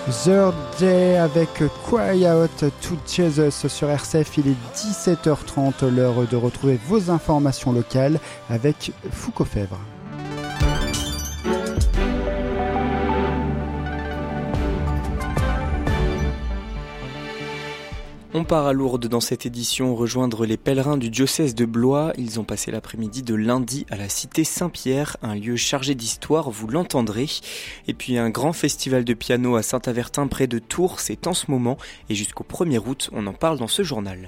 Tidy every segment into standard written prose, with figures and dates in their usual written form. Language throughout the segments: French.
The Day avec Cry Out to Jesus sur RCF, il est 17h30, l'heure de retrouver vos informations locales avec Foucault Fèvre. On part à Lourdes dans cette édition rejoindre les pèlerins du diocèse de Blois. Ils ont passé l'après-midi de lundi à la cité Saint-Pierre, un lieu chargé d'histoire, vous l'entendrez. Et puis un grand festival de piano à Saint-Avertin près de Tours, c'est en ce moment. Et jusqu'au 1er août, on en parle dans ce journal.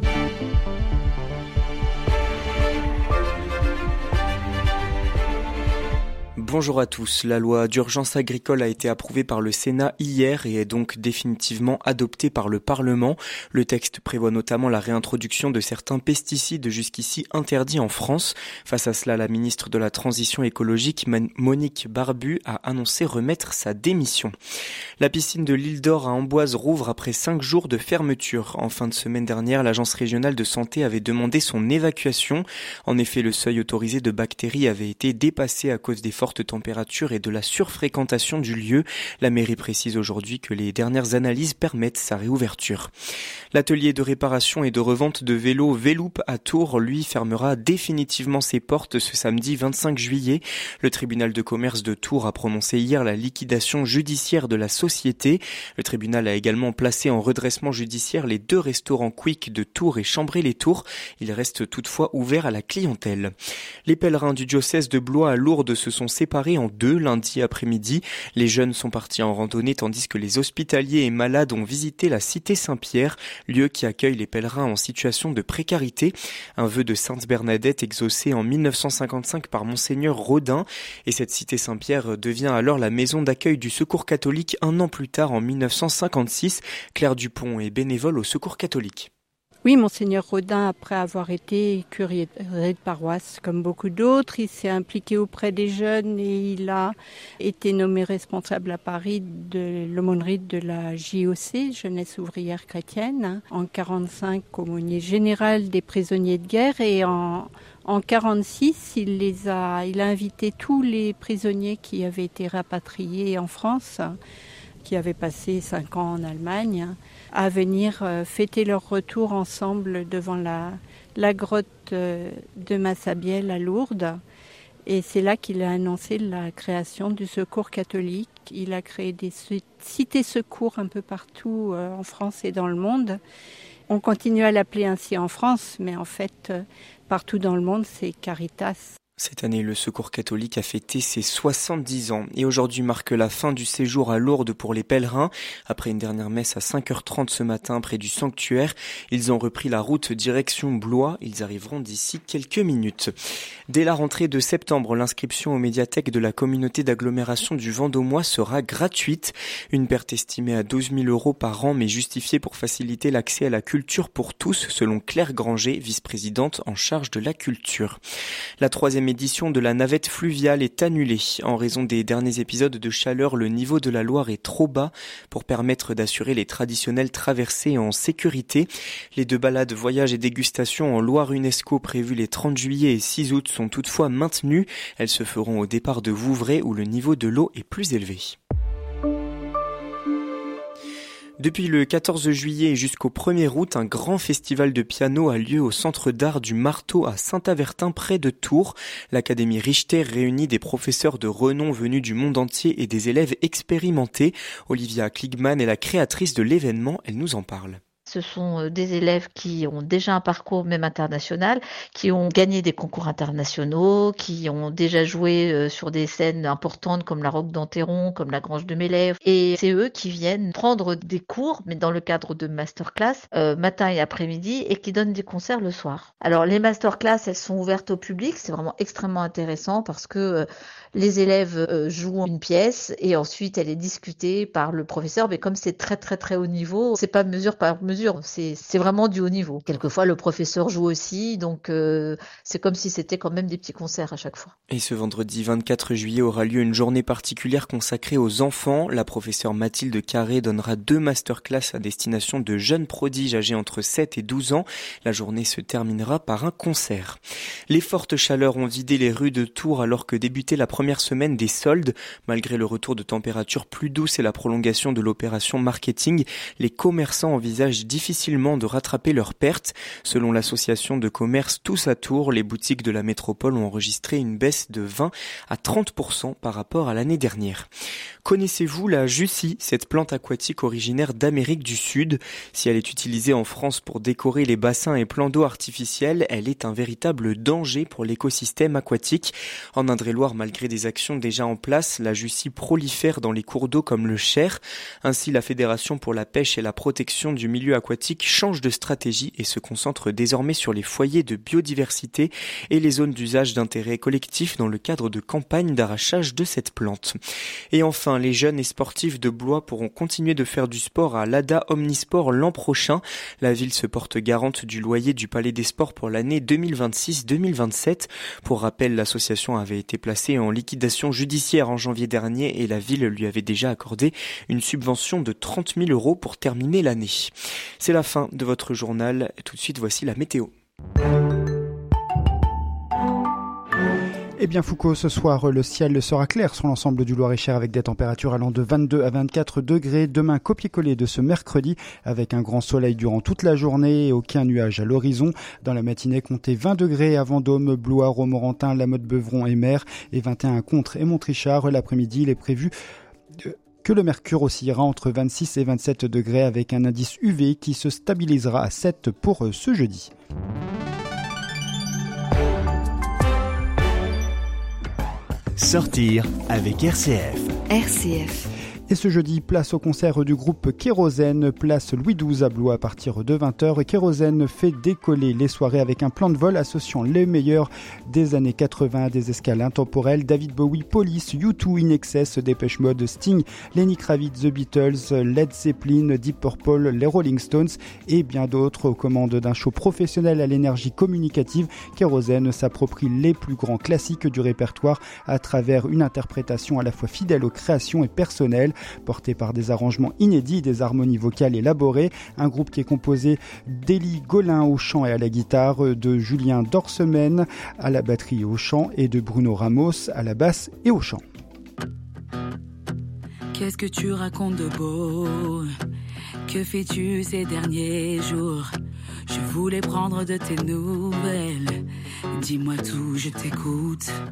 Bonjour à tous. La loi d'urgence agricole a été approuvée par le Sénat hier et est donc définitivement adoptée par le Parlement. Le texte prévoit notamment la réintroduction de certains pesticides jusqu'ici interdits en France. Face à cela, la ministre de la Transition écologique, Monique Barbu, a annoncé remettre sa démission. La piscine de l'Île d'Or à Amboise rouvre après 5 jours de fermeture. En fin de semaine dernière, l'Agence régionale de santé avait demandé son évacuation. En effet, le seuil autorisé de bactéries avait été dépassé à cause des fortes températures et de la surfréquentation du lieu. La mairie précise aujourd'hui que les dernières analyses permettent sa réouverture. L'atelier de réparation et de revente de vélos Véloup à Tours, lui, fermera définitivement ses portes ce samedi 25 juillet. Le tribunal de commerce de Tours a prononcé hier la liquidation judiciaire de la société. Le tribunal a également placé en redressement judiciaire les 2 restaurants Quick de Tours et Chambray-les-Tours. Ils restent toutefois ouverts à la clientèle. Les pèlerins du diocèse de Blois à Lourdes se sont séparés en 2 lundi après-midi. Les jeunes sont partis en randonnée tandis que les hospitaliers et malades ont visité la cité Saint-Pierre, lieu qui accueille les pèlerins en situation de précarité. Un vœu de Sainte Bernadette exaucé en 1955 par Monseigneur Rodin. Et cette cité Saint-Pierre devient alors la maison d'accueil du Secours catholique un an plus tard en 1956. Claire Dupont est bénévole au Secours catholique. Oui, Monseigneur Rodin, après avoir été curé de paroisse comme beaucoup d'autres, il s'est impliqué auprès des jeunes et il a été nommé responsable à Paris de l'aumônerie de la JOC, Jeunesse ouvrière chrétienne, en 1945 aumônier général des prisonniers de guerre et en 1946, il a invité tous les prisonniers qui avaient été rapatriés en France, qui avaient passé 5 ans en Allemagne, à venir fêter leur retour ensemble devant la grotte de Massabielle à Lourdes. Et c'est là qu'il a annoncé la création du Secours catholique. Il a créé des cités secours un peu partout en France et dans le monde. On continue à l'appeler ainsi en France, mais en fait, partout dans le monde, c'est Caritas. Cette année, le Secours catholique a fêté ses 70 ans et aujourd'hui marque la fin du séjour à Lourdes pour les pèlerins. Après une dernière messe à 5h30 ce matin près du sanctuaire, ils ont repris la route direction Blois. Ils arriveront d'ici quelques minutes. Dès la rentrée de septembre, l'inscription aux médiathèques de la communauté d'agglomération du Vendômois sera gratuite. Une perte estimée à 12 000 € par an, mais justifiée pour faciliter l'accès à la culture pour tous, selon Claire Granger, vice-présidente en charge de la culture. La 3e édition de la navette fluviale est annulée. En raison des derniers épisodes de chaleur, le niveau de la Loire est trop bas pour permettre d'assurer les traditionnelles traversées en sécurité. Les 2 balades voyage et dégustation en Loire UNESCO prévues les 30 juillet et 6 août sont toutefois maintenues. Elles se feront au départ de Vouvray où le niveau de l'eau est plus élevé. Depuis le 14 juillet jusqu'au 1er août, un grand festival de piano a lieu au Centre d'art du Marteau à Saint-Avertin près de Tours. L'Académie Richter réunit des professeurs de renom venus du monde entier et des élèves expérimentés. Olivia Kligman est la créatrice de l'événement, elle nous en parle. Ce sont des élèves qui ont déjà un parcours même international, qui ont gagné des concours internationaux, qui ont déjà joué sur des scènes importantes comme la Roque d'Enterron, comme la Grange de Mélève. Et c'est eux qui viennent prendre des cours, mais dans le cadre de masterclass, matin et après-midi, et qui donnent des concerts le soir. Alors les masterclass, elles sont ouvertes au public, c'est vraiment extrêmement intéressant parce que les élèves jouent une pièce et ensuite elle est discutée par le professeur, mais comme c'est très très très haut niveau, c'est pas mesure par mesure mesure. C'est vraiment du haut niveau. Quelquefois, le professeur joue aussi, donc c'est comme si c'était quand même des petits concerts à chaque fois. Et ce vendredi 24 juillet aura lieu une journée particulière consacrée aux enfants. La professeure Mathilde Carré donnera 2 masterclass à destination de jeunes prodiges âgés entre 7 et 12 ans. La journée se terminera par un concert. Les fortes chaleurs ont vidé les rues de Tours alors que débutait la première semaine des soldes. Malgré le retour de températures plus douces et la prolongation de l'opération marketing, les commerçants envisagent difficilement de rattraper leurs pertes. Selon l'association de commerce Tous à Tours, les boutiques de la métropole ont enregistré une baisse de 20 à 30% par rapport à l'année dernière. Connaissez-vous la Jussie, cette plante aquatique originaire d'Amérique du Sud? Si elle est utilisée en France pour décorer les bassins et plans d'eau artificiels, elle est un véritable danger pour l'écosystème aquatique. En Indre-et-Loire, malgré des actions déjà en place, la Jussie prolifère dans les cours d'eau comme le Cher. Ainsi, la Fédération pour la pêche et la protection du milieu aquatique change de stratégie et se concentre désormais sur les foyers de biodiversité et les zones d'usage d'intérêt collectif dans le cadre de campagnes d'arrachage de cette plante. Et enfin, les jeunes et sportifs de Blois pourront continuer de faire du sport à l'ADA Omnisport l'an prochain. La ville se porte garante du loyer du Palais des Sports pour l'année 2026-2027. Pour rappel, l'association avait été placée en liquidation judiciaire en janvier dernier et la ville lui avait déjà accordé une subvention de 30 000 € pour terminer l'année. C'est la fin de votre journal. Tout de suite, voici la météo. Eh bien Foucault, ce soir, le ciel sera clair sur l'ensemble du Loir-et-Cher avec des températures allant de 22 à 24 degrés. Demain, copier-coller de ce mercredi avec un grand soleil durant toute la journée et aucun nuage à l'horizon. Dans la matinée, comptez 20 degrés à Vendôme, Blois, Romorantin, La Motte-Beuvron et Mer et 21 à Contres et Montrichard. L'après-midi, il est prévu que le mercure oscillera entre 26 et 27 degrés avec un indice UV qui se stabilisera à 7 pour ce jeudi. Sortir avec RCF. RCF. Et ce jeudi, place au concert du groupe Kérosène, place Louis XII à Blois à partir de 20h. Kérosène fait décoller les soirées avec un plan de vol associant les meilleurs des années 80, des escales intemporelles, David Bowie, Police, U2, In Excess, Depeche Mode, Sting, Lenny Kravitz, The Beatles, Led Zeppelin, Deep Purple, les Rolling Stones et bien d'autres. Aux commandes d'un show professionnel à l'énergie communicative, Kérosène s'approprie les plus grands classiques du répertoire à travers une interprétation à la fois fidèle aux créations et personnelle, porté par des arrangements inédits, des harmonies vocales élaborées. Un groupe qui est composé d'Élie Golin au chant et à la guitare, de Julien Dorsemène à la batterie et au chant et de Bruno Ramos à la basse et au chant. Qu'est-ce que tu racontes de beau? Que fais-tu ces derniers jours? Je voulais prendre de tes nouvelles. Dis-moi tout, je t'écoute.